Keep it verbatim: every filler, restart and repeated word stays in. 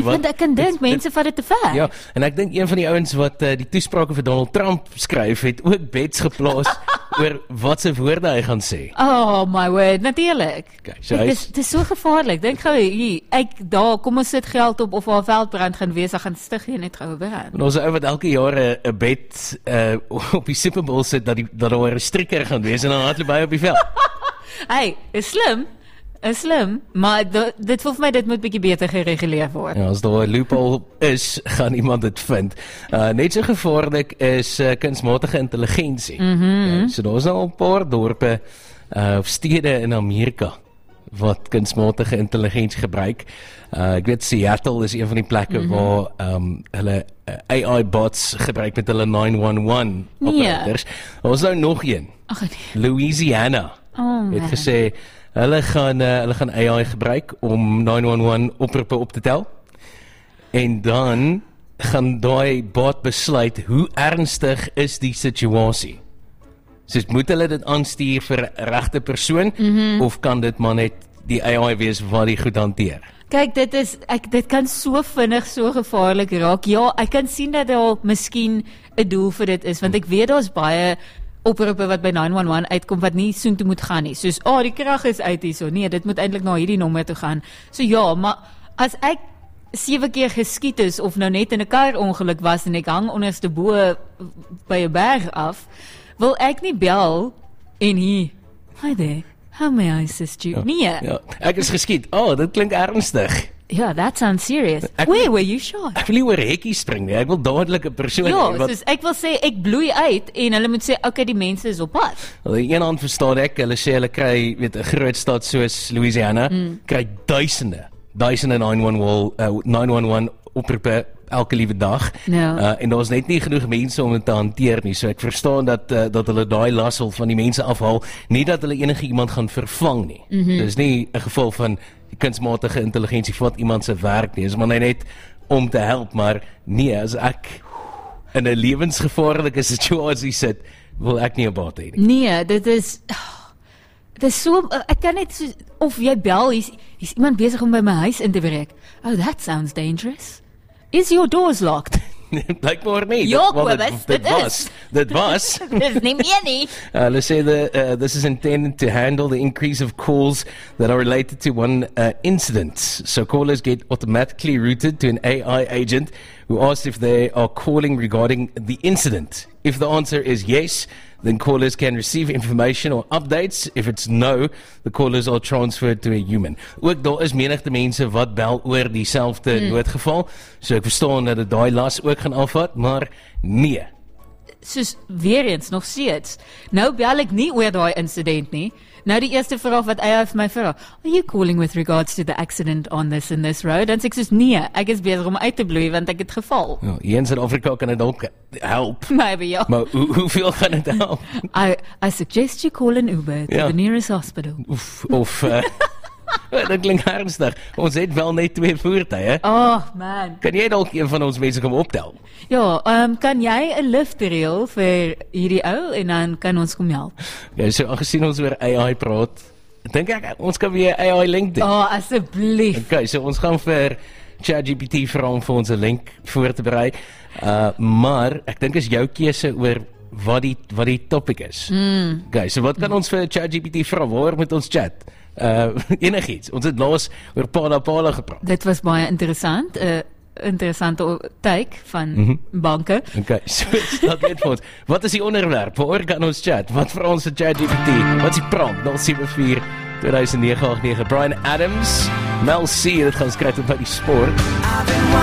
Want ek kan dink, mense vat dit te ver. Ja, en ek dink een van die ouens wat uh, die toesprake vir Donald Trump skryf, het ook bets geplaas oor wat se woorde hy gaan sê. Oh my word, natuurlijk. Okay, so Dit is, is so gevaarlik. Dink gou hier, ek daar, kom ons sit geld op of haar veldbrand gaan wees, dan gaan stig jy net gou brand. En ons ou wat elke jaar 'n bet uh, op die Super Bowl sit dat die dat daar 'n strikker gaan wees en dan hardloop hy op die veld. Hey, is slim. Is slim, maar do, dit voel vir my dit moet bietjie beter gereguleer word. Ja, as daar 'n loophole is, gaan iemand dit vind. Uh, net so gevaarlik is uh, kunsmatige intelligensie. Mhm. Ja, so daar is al 'n paar dorpe uh, of stede in Amerika wat kunsmatige intelligensie gebruik. Uh, ek weet Seattle is een van die plekke mm-hmm. waar um, hulle uh, A I bots gebruik met hulle nine one one operators. Daar is nou nog een. Ag nee. Louisiana Oh, het gesê hulle gaan uh, hulle gaan A I gebruik om nine one one oproepe op te tel. En dan gaan daai bot besluit hoe ernstig is die situasie. Soos moet hulle dit aanstuur vir 'n regte persoon mm-hmm. of kan dit maar net die A I wees wat die goed hanteer? Kyk, dit is ek dit kan so vinnig so gevaarlik raak. Ja, ek kan sien dat daar miskien 'n doel vir dit is, want ek weet daar's baie oproepe wat by nine one one uitkom wat nie soontoe moet gaan nie. Soos, "Oh, die krag is uit hierso." Nee, dit moet eintlik na hierdie nommer toe gaan. So ja, maar as ek sewe keer geskiet is of nou net in 'n karongeluk was en ek hang onderste bo by 'n berg af, wil ek nie bel en hier, "Hi there, how may I assist you?" Ja, Nee. ja. Ek is geskiet. Oh, dit klink ernstig. Ja, that sounds serious. Ek- Where were you shot? Ek wil nie oor hekkie spring nie. Ek wil dadelik 'n persoon Ja, hê wat soos ek wil sê ek bloei uit en hulle moet sê okay, die mense is op pad. Aan die een hand verstaan ek, hulle sê hulle kry, weet 'n groot stad soos Louisiana, mm. kry duisende, duisende nine one one uh, nine one one oproepe elke liewe dag. Ja. Uh, en daar's net nie genoeg mense om dit te hanteer nie. So ek verstaan dat uh, dat hulle daai las wil van die mense afhaal, nie dat hulle enige iemand gaan vervang nie. Mm-hmm. Dis nie 'n geval van die kunsmatige intelligensie vat iemand se werk nie. Dis maar net om te help, maar nee, as ek in 'n lewensgevaarlike situasie sit, wil ek nie 'n baat hê nie. Nee, dit is dit is so ek kan net so, of jy bel, hier's hier's iemand besig om by my huis in te breek. Oh, that sounds dangerous. Is your doors locked? Blyk maar nie. Ja, Dit- wel, Kobus, dit dit was. is. Dit was. Dis nie meer nie. Uh, let's say that uh, this is intended to handle the increase of calls that are related to one uh, incident. So callers get automatically routed to an A I agent who asks if they are calling regarding the incident. If the answer is yes, then callers can receive information or updates. If it's no, the callers are transferred to a human. Ook daar is menigte mense wat bel oor dieselfde mm. noodgeval. So ek verstaan dat dit daai las ook gaan afvat, maar nee. Soos weer eens nog steeds. Nou bel ek nie oor daai insident nie. Nou die eerste vraag wat hy vir my vra, "Are you calling with regards to the accident on this and this road?" Dan sê ek soos, "Nee, ek is besig om uit te bloei want ek het geval." Ja, hier in Suid-Afrika kan dit dalk help. Maybe ja. Maar hoe, hoeveel gaan dit help? I I suggest you call an Uber to Ja. the nearest hospital. Oef, of uh, dit klink ernstig. Ons het wel net twee voertuie. Oh man. Kan jy dalk een van ons mense kom optel? Ja, um, kan jy 'n lift reël vir hierdie ou en dan kan ons kom help. Ja, so aangesien ons oor A I praat, dink ek ons kan weer A I link doen. Oh, asseblief. Okay, so ons gaan vir ChatGPT vra om vir ons 'n link voor te berei. Uh, maar ek dink is jou keuse oor wat die wat die topic is. Mm. Okay, so wat kan ons vir ChatGPT vra? Waar moet ons chat? Uh, enigiets. Ons het laas oor Pala Pala gepraat. Dit was baie interessant. 'n uh, Interessante take van mm-hmm. banke. Okay, so dat net vir ons. Wat is die onderwerp? Waar kan ons chat? Wat vra ons vir ChatGPT? Wat is die prompt? nul sewe vier twee nege agt nege. Brian Adams, Mel C, dit gaan skryf op by die sport.